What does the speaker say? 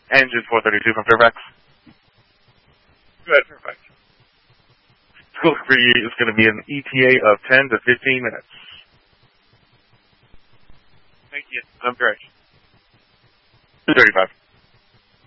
Engine 432 from Fairfax. Good, perfect. School for you is going to be an ETA of 10 to 15 minutes. Thank you. I'm great. 235.